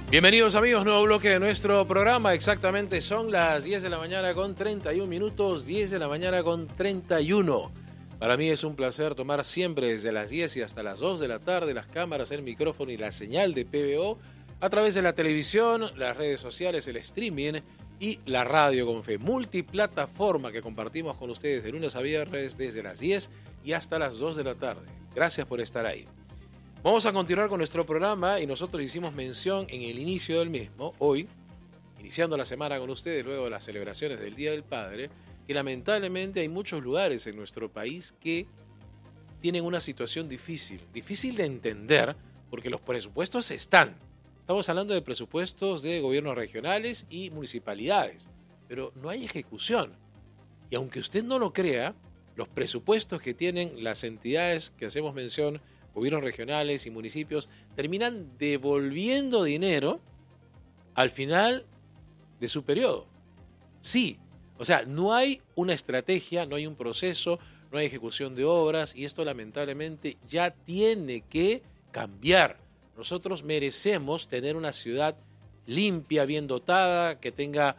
Bienvenidos amigos, nuevo bloque de nuestro programa. Exactamente son las 10 de la mañana con 31 minutos, 10 de la mañana con 31. Para mí es un placer tomar siempre desde las 10 y hasta las 2 de la tarde las cámaras, el micrófono y la señal de PBO a través de la televisión, las redes sociales, el streaming y la radio con fe. Multiplataforma que compartimos con ustedes de lunes a viernes desde las 10 y hasta las 2 de la tarde. Gracias por estar ahí. Vamos a continuar con nuestro programa y nosotros hicimos mención en el inicio del mismo, hoy, iniciando la semana con ustedes luego de las celebraciones del Día del Padre, que lamentablemente hay muchos lugares en nuestro país que tienen una situación difícil de entender porque los presupuestos están. Estamos hablando de presupuestos de gobiernos regionales y municipalidades, pero no hay ejecución. Y aunque usted no lo crea, los presupuestos que tienen las entidades que hacemos mención, gobiernos regionales y municipios, terminan devolviendo dinero al final de su periodo. Sí, o sea, no hay una estrategia, no hay un proceso, no hay ejecución de obras y esto lamentablemente ya tiene que cambiar. Nosotros merecemos tener una ciudad limpia, bien dotada, que tenga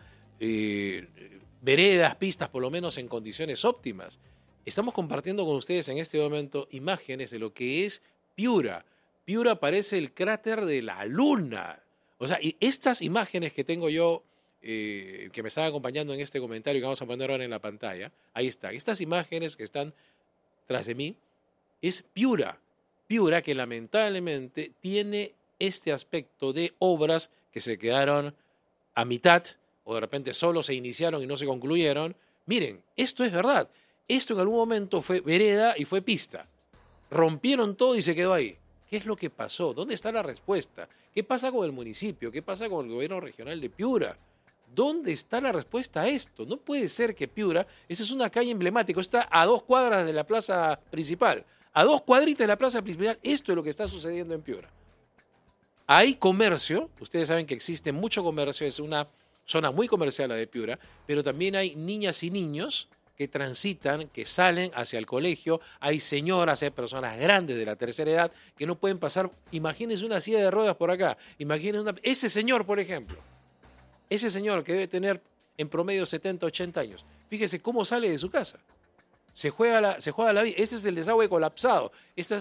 veredas, pistas, por lo menos en condiciones óptimas. Estamos compartiendo con ustedes en este momento imágenes de lo que es Piura. Piura parece el cráter de la luna. O sea, y estas imágenes que tengo yo, que me están acompañando en este comentario que vamos a poner ahora en la pantalla, ahí están. Estas imágenes que están tras de mí, es Piura. Piura que lamentablemente tiene este aspecto de obras que se quedaron a mitad o de repente solo se iniciaron y no se concluyeron. Miren, esto es verdad. Esto en algún momento fue vereda y fue pista. Rompieron todo y se quedó ahí. ¿Qué es lo que pasó? ¿Dónde está la respuesta? ¿Qué pasa con el municipio? ¿Qué pasa con el gobierno regional de Piura? ¿Dónde está la respuesta a esto? No puede ser que Piura, esa es una calle emblemática, está a 2 cuadras de la plaza principal. A 2 cuadritas de la plaza principal, esto es lo que está sucediendo en Piura. Hay comercio, ustedes saben que existe mucho comercio, es una zona muy comercial la de Piura, pero también hay niñas y niños que transitan, que salen hacia el colegio, hay señoras, hay personas grandes de la tercera edad que no pueden pasar. Imagínense una silla de ruedas por acá, imagínense ese señor, por ejemplo, ese señor que debe tener en promedio 70, 80 años, fíjese cómo sale de su casa, se juega la vida, ese es el desagüe colapsado, ese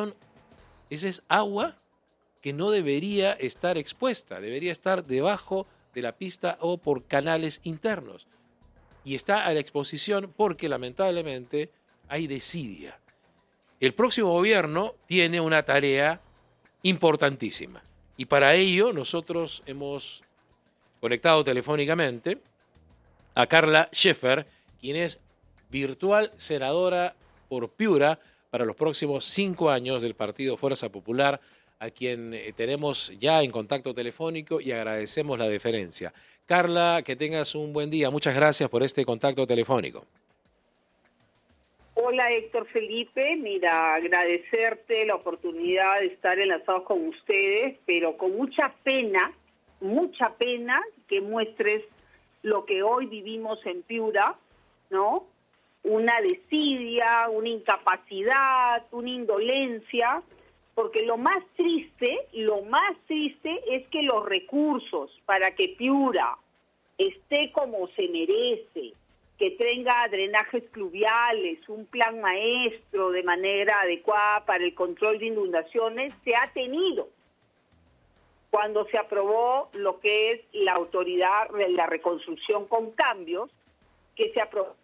es agua que no debería estar expuesta, debería estar debajo de la pista o por canales internos. Y está a la exposición porque lamentablemente hay desidia. El próximo gobierno tiene una tarea importantísima y para ello nosotros hemos conectado telefónicamente a Carla Scheffer, quien es virtual senadora por Piura para los próximos 5 años del Partido Fuerza Popular, a quien tenemos ya en contacto telefónico y agradecemos la deferencia. Carla, que tengas un buen día. Muchas gracias por este contacto telefónico. Hola Héctor Felipe, mira, agradecerte la oportunidad de estar enlazados con ustedes, pero con mucha pena que muestres lo que hoy vivimos en Piura, ¿no? Una desidia, una incapacidad, una indolencia, porque lo más triste es que los recursos para que Piura esté como se merece, que tenga drenajes pluviales, un plan maestro de manera adecuada para el control de inundaciones, se ha tenido cuando se aprobó lo que es la autoridad de la reconstrucción con cambios, que se aprobó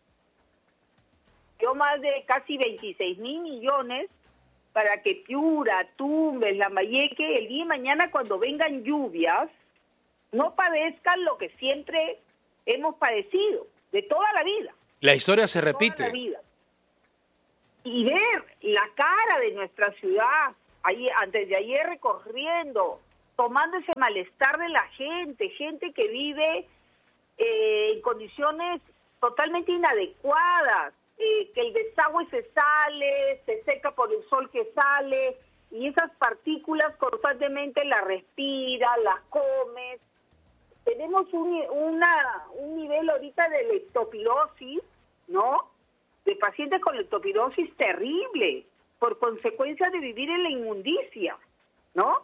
más de casi 26.000 millones para que Piura, Tumbes, Lambayeque, el día de mañana cuando vengan lluvias, no padezcan lo que siempre hemos padecido, de toda la vida. La historia se repite. Toda la vida. Y ver la cara de nuestra ciudad, antes de ayer recorriendo, tomando ese malestar de la gente que vive en condiciones totalmente inadecuadas, que el desagüe se seca por el sol que sale, y esas partículas constantemente las respiras, las comes. Tenemos un nivel ahorita de leptospirosis, ¿no? De pacientes con leptospirosis terrible, por consecuencia de vivir en la inmundicia, ¿no?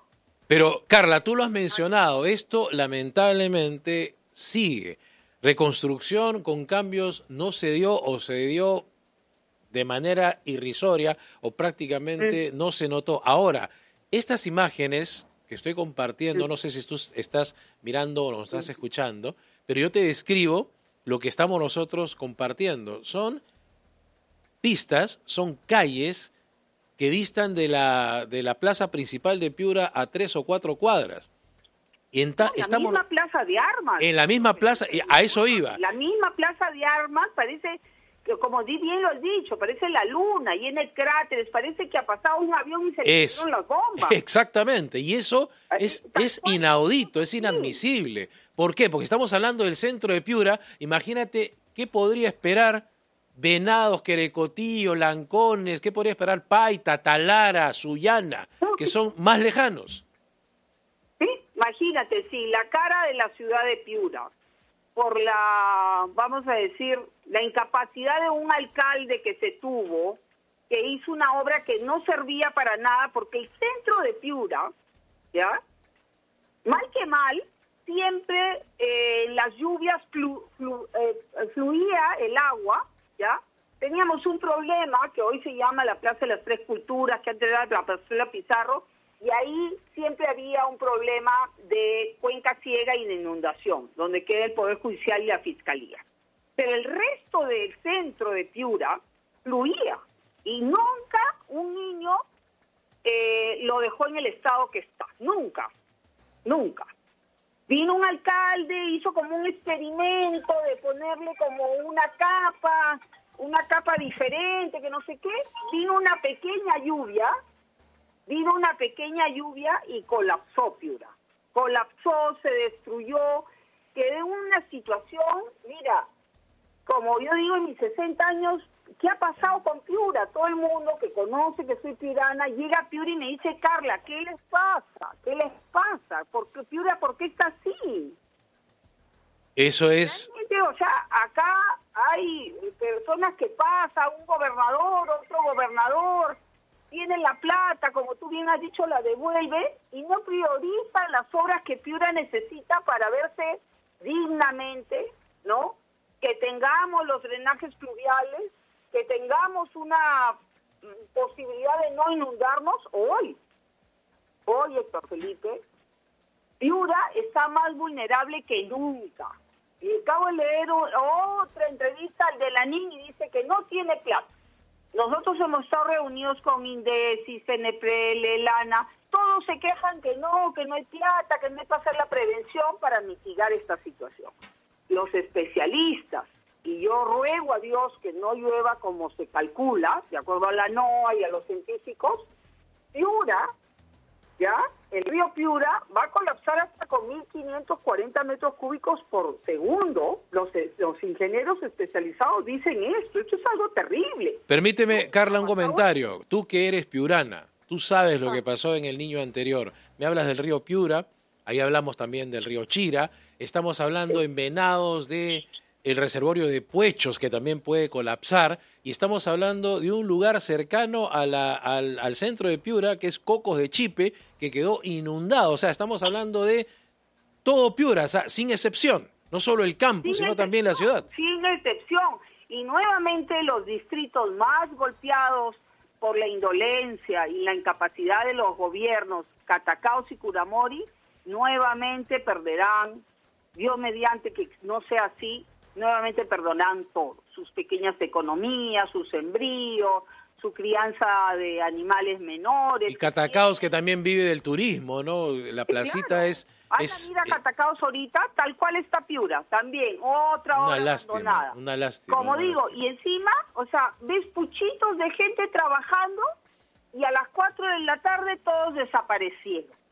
Pero, Carla, tú lo has mencionado, esto lamentablemente sigue. Reconstrucción con cambios no se dio o se dio de manera irrisoria o prácticamente no se notó. Ahora, estas imágenes que estoy compartiendo, no sé si tú estás mirando o nos estás escuchando, pero yo te describo lo que estamos nosotros compartiendo. Son pistas, son calles que distan de la plaza principal de Piura a 3 o 4 cuadras. Y estamos misma plaza de armas. En la misma plaza, y a eso iba. La misma plaza de armas parece, que como bien lo has dicho, parece la luna, llena de cráteres, parece que ha pasado un avión y se le pusieron las bombas. Exactamente, y eso es inaudito, es inadmisible. ¿Por qué? Porque estamos hablando del centro de Piura. Imagínate qué podría esperar Venados, Querecotillo, Lancones, qué podría esperar Paita, Talara, Sullana, que son más lejanos. Sí, imagínate, sí, la cara de la ciudad de Piura, por la, vamos a decir, la incapacidad de un alcalde que se tuvo, que hizo una obra que no servía para nada, porque el centro de Piura, ¿ya? Mal que mal, siempre en las lluvias fluía el agua, ¿ya? Teníamos un problema que hoy se llama la Plaza de las Tres Culturas, que antes era la Plaza Pizarro, y ahí siempre había un problema de cuenca ciega y de inundación, donde queda el Poder Judicial y la Fiscalía. Pero el resto del centro de Piura fluía, y nunca un niño lo dejó en el estado que está, nunca. Vino un alcalde, hizo como un experimento de ponerle como una capa diferente, que no sé qué. Vino una pequeña lluvia y colapsó Piura. Colapsó, se destruyó, quedó en una situación, mira, como yo digo en mis 60 años, ¿qué ha pasado con Piura? Todo el mundo que conoce que soy piurana llega a Piura y me dice, Carla, ¿qué les pasa? ¿Por qué Piura, por qué está así? Eso es... Realmente, o sea, acá hay personas que pasan, un gobernador, otro gobernador, tienen la plata, como tú bien has dicho, la devuelve y no priorizan las obras que Piura necesita para verse dignamente, ¿no? Que tengamos los drenajes pluviales, que tengamos una posibilidad de no inundarnos hoy, Héctor Felipe. Piura está más vulnerable que nunca. Y acabo de leer otra entrevista al de la NIN y dice que no tiene plata. Nosotros hemos estado reunidos con Indesi, CNPL, Lana, todos se quejan que no hay plata, que no hay para hacer la prevención para mitigar esta situación. Los especialistas, y yo ruego a Dios que no llueva como se calcula, de acuerdo a la NOAA y a los científicos, Piura, ¿ya? El río Piura va a colapsar hasta con 1.540 metros cúbicos por segundo. Los ingenieros especializados dicen esto es algo terrible. Permíteme, Carla, un comentario. Tú que eres piurana, tú sabes lo que pasó en el niño anterior. Me hablas del río Piura, ahí hablamos también del río Chira, estamos hablando en Venados de el reservorio de Puechos, que también puede colapsar, y estamos hablando de un lugar cercano a al centro de Piura, que es Cocos de Chipe, que quedó inundado. O sea, estamos hablando de todo Piura, o sea, sin excepción. No solo el campo, sino también la ciudad. Sin excepción. Y nuevamente los distritos más golpeados por la indolencia y la incapacidad de los gobiernos, Catacaos y Curamori, nuevamente perderán. Dios mediante que no sea así, nuevamente perdonan todo, sus pequeñas economías, sus sembríos, su crianza de animales menores. Y Catacaos que también vive del turismo, ¿no? La placita claro. es... Mira Catacaos ahorita, tal cual está Piura, también, otra hora abandonada. Una lástima. Como digo, y encima, o sea, ves puchitos de gente trabajando y a las 4 de la tarde todos desaparecieron.